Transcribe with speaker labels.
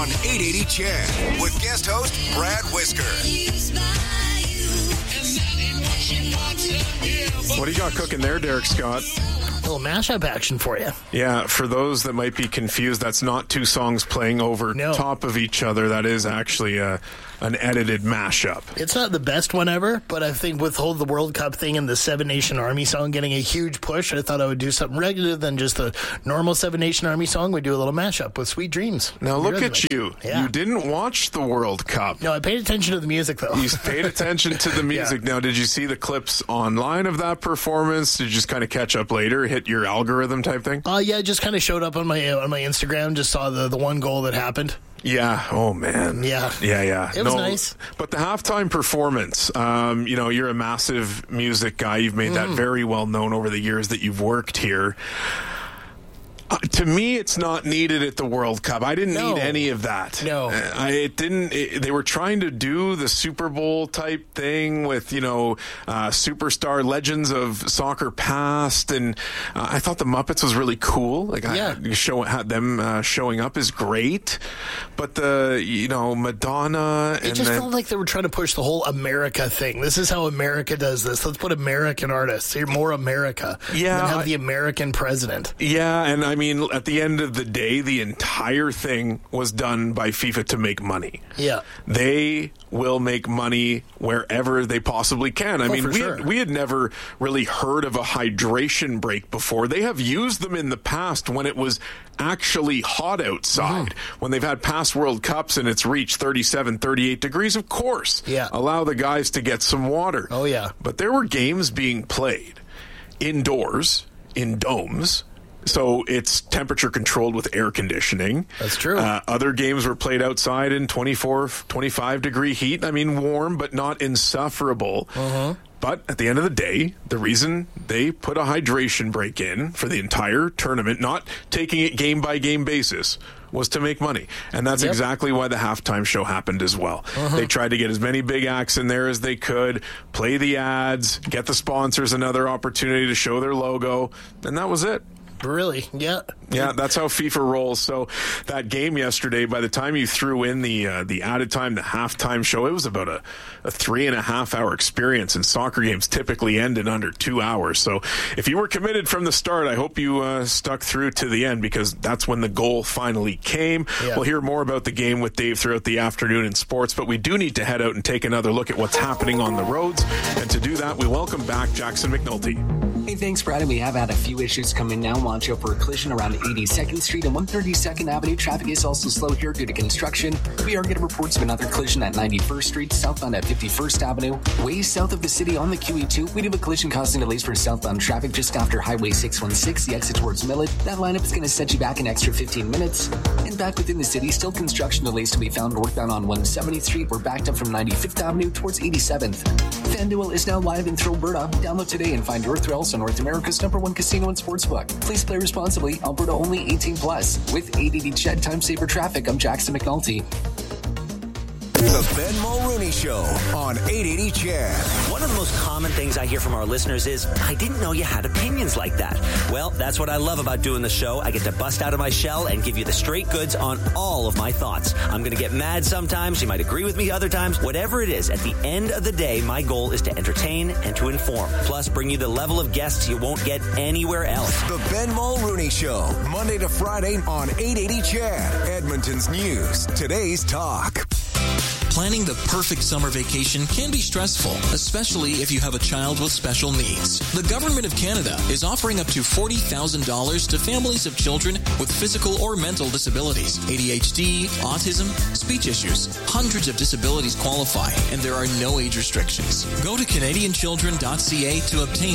Speaker 1: on 880 CHED with guest host Brad Whisker.
Speaker 2: What do you got cooking there, Derek Scott?
Speaker 3: A little mashup action for you.
Speaker 2: Yeah, for those that might be confused, that's not two songs playing over top of each other. That is actually an edited mashup.
Speaker 3: It's not the best one ever, but I think with the World Cup thing and the Seven Nation Army song getting a huge push, I thought I would do something regular than just the normal Seven Nation Army song. We do a little mashup with Sweet Dreams.
Speaker 2: Now look at you. Yeah. You didn't watch the World Cup.
Speaker 3: No, I paid attention to the music, though.
Speaker 2: You paid attention to the music. Yeah. Now, did you see the clips online of that performance? Did you just kind of catch up later, hit your algorithm type thing?
Speaker 3: Yeah, it just kind of showed up on my Instagram, just saw the one goal that happened.
Speaker 2: Yeah. Oh, man.
Speaker 3: Yeah.
Speaker 2: It
Speaker 3: was nice.
Speaker 2: But the halftime performance, you're a massive music guy. You've made that very well known over the years that you've worked here. To me, it's not needed at the World Cup. I didn't need any of that.
Speaker 3: No.
Speaker 2: They were trying to do the Super Bowl type thing with, superstar legends of soccer past. And I thought the Muppets was really cool. Them showing up is great. But Madonna.
Speaker 3: It just felt like they were trying to push the whole America thing. This is how America does this. Let's put American artists. You're more America.
Speaker 2: Yeah.
Speaker 3: And have the American president.
Speaker 2: Yeah. And at the end of the day, the entire thing was done by FIFA to make money.
Speaker 3: Yeah.
Speaker 2: They will make money wherever they possibly can. We had never really heard of a hydration break before. They have used them in the past when it was actually hot outside. When they've had past World Cups and it's reached 37, 38 degrees, of course.
Speaker 3: Yeah.
Speaker 2: Allow the guys to get some water.
Speaker 3: Oh, yeah.
Speaker 2: But there were games being played indoors, in domes. So it's temperature controlled with air conditioning.
Speaker 3: That's true.
Speaker 2: Other games were played outside in 24, 25 degree heat. Warm, but not insufferable. But at the end of the day, the reason they put a hydration break in for the entire tournament, not taking it game by game basis, was to make money. And that's exactly why the halftime show happened as well. They tried to get as many big acts in there as they could, play the ads, get the sponsors another opportunity to show their logo, and that was it.
Speaker 3: Really? Yeah.
Speaker 2: Yeah, that's how FIFA rolls. So that game yesterday, by the time you threw in the added time, the halftime show, it was about a 3.5 hour experience, and soccer games typically end in under 2 hours. So if you were committed from the start, I hope you stuck through to the end, because that's when the goal finally came. Yeah. We'll hear more about the game with Dave throughout the afternoon in sports, but we do need to head out and take another look at what's happening on the roads. And to do that, we welcome back Jackson McNulty.
Speaker 4: Hey, thanks, Brad. And we have had a few issues come in now. Watch out for a collision around 82nd Street and 132nd Avenue. Traffic is also slow here due to construction. We are getting reports of another collision at 91st Street, southbound at 51st Avenue. Way south of the city on the QE2, we do have a collision causing delays for southbound traffic just after Highway 616, the exit towards Millett. That lineup is going to set you back an extra 15 minutes. And back within the city, still construction delays to be found northbound on 170th Street. We're backed up from 95th Avenue towards 87th. FanDuel is now live in Thrillberta. Download today and find your thrills on North America's #1 casino and sportsbook. Please play responsibly. Alberta only 18+. With 880 CHED Time Saver Traffic, I'm Jackson McNulty.
Speaker 1: The Ben Mulrooney Show on 880 CHED.
Speaker 5: One of the most common things I hear from our listeners is, I didn't know you had opinions like that. Well, that's what I love about doing the show. I get to bust out of my shell and give you the straight goods on all of my thoughts. I'm going to get mad sometimes. You might agree with me other times. Whatever it is, at the end of the day, my goal is to entertain and to inform. Plus, bring you the level of guests you won't get anywhere else.
Speaker 1: The Ben Mulrooney Show, Monday to Friday on 880 CHED. Edmonton's news, today's talk.
Speaker 6: Planning the perfect summer vacation can be stressful, especially if you have a child with special needs. The Government of Canada is offering up to $40,000 to families of children with physical or mental disabilities, ADHD, autism, speech issues. Hundreds of disabilities qualify, and there are no age restrictions. Go to CanadianChildren.ca to obtain